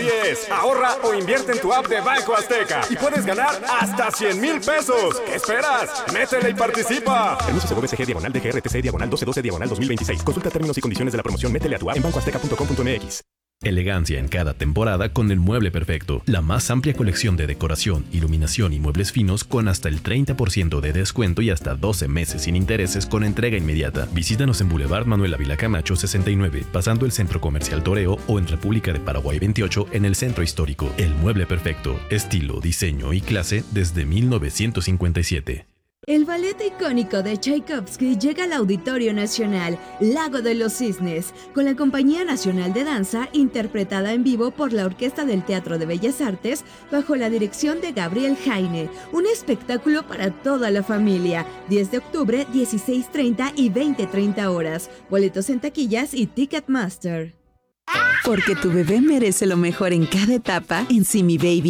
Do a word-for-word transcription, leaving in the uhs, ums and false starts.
es, ahorra o invierte en tu app de Banco Azteca y puedes ganar hasta cien mil pesos. ¿Qué esperas? Métele y participa. Permiso C V C G diagonal D G R T C diagonal doce doce diagonal dos mil veintiséis. Consulta términos y condiciones de la promoción. Métele a tu app en banco azteca punto com punto m x. Elegancia en cada temporada con el mueble perfecto. La más amplia colección de decoración, iluminación y muebles finos con hasta el treinta por ciento de descuento y hasta doce meses sin intereses con entrega inmediata. Visítanos en Boulevard Manuel Ávila Camacho sesenta y nueve, pasando el Centro Comercial Toreo, o en República de Paraguay veintiocho en el Centro Histórico. El mueble perfecto. Estilo, diseño y clase desde mil novecientos cincuenta y siete. El ballet icónico de Tchaikovsky llega al Auditorio Nacional, Lago de los Cisnes, con la Compañía Nacional de Danza, interpretada en vivo por la Orquesta del Teatro de Bellas Artes, bajo la dirección de Gabriel Jaine. Un espectáculo para toda la familia. diez de octubre, dieciséis treinta y veinte treinta horas. Boletos en taquillas y Ticketmaster. Porque tu bebé merece lo mejor en cada etapa, en Simi Baby